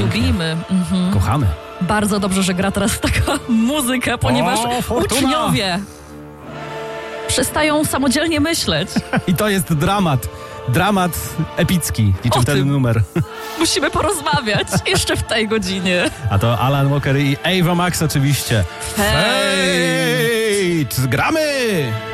Lubimy. Kochamy. Bardzo dobrze, że gra teraz taka muzyka, ponieważ Fortuna. uczniowie przestają samodzielnie myśleć. I to jest dramat. Dramat epicki, niczym O ten tym. numer. Musimy porozmawiać jeszcze w tej godzinie. A to Alan Walker i Ava Max oczywiście. Hej! Hej! Gramy!